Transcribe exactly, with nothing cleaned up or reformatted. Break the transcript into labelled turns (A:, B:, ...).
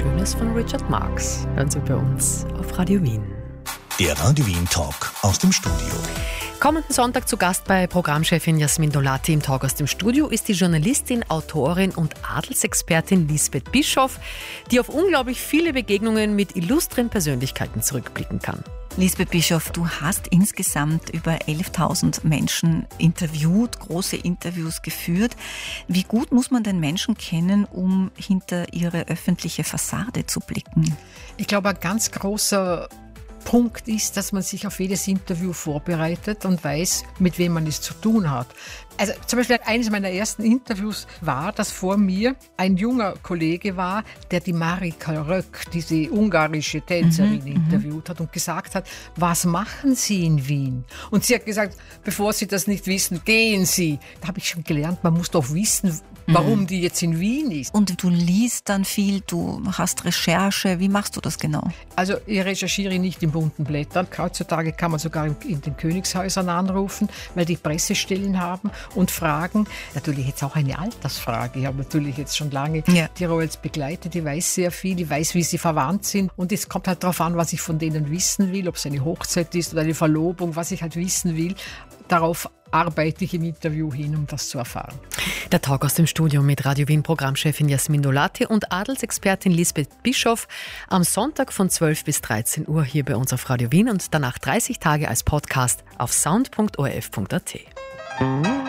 A: Schönes von Richard Marx. Hören Sie bei uns auf Radio Wien.
B: Der Radio Wien Talk aus dem Studio.
A: Kommenden Sonntag zu Gast bei Programmchefin Jasmin Dolati im Talk aus dem Studio ist die Journalistin, Autorin und Adelsexpertin Lisbeth Bischoff, die auf unglaublich viele Begegnungen mit illustren Persönlichkeiten zurückblicken kann.
C: Lisbeth Bischoff, du hast insgesamt über elftausend Menschen interviewt, große Interviews geführt. Wie gut muss man den Menschen kennen, um hinter ihre öffentliche Fassade zu blicken?
D: Ich glaube, ein ganz großer Punkt ist, dass man sich auf jedes Interview vorbereitet und weiß, mit wem man es zu tun hat. Also zum Beispiel eines meiner ersten Interviews war, dass vor mir ein junger Kollege war, der die Marika Röck, diese ungarische Tänzerin, mhm, interviewt hat und gesagt hat, was machen Sie in Wien? Und sie hat gesagt, bevor Sie das nicht wissen, gehen Sie. Da habe ich schon gelernt, man muss doch wissen, warum mhm. die jetzt in Wien ist.
C: Und du liest dann viel, du hast Recherche. Wie machst du das genau?
D: Also ich recherchiere nicht in bunten Blättern. Heutzutage kann man sogar in den Königshäusern anrufen, weil die Pressestellen haben und fragen. Natürlich jetzt auch eine Altersfrage. Ich habe natürlich jetzt schon lange ja. die Royals begleitet. Ich weiß sehr viel. Ich weiß, wie sie verwandt sind. Und es kommt halt darauf an, was ich von denen wissen will. Ob es eine Hochzeit ist oder eine Verlobung, was ich halt wissen will. Darauf arbeite ich im Interview hin, um das zu erfahren.
A: Der Talk aus dem Studio mit Radio Wien Programmchefin Jasmin Dolati und Adelsexpertin Lisbeth Bischoff am Sonntag von zwölf bis dreizehn Uhr hier bei uns auf Radio Wien und danach dreißig Tage als Podcast auf sound punkt o r f punkt a t.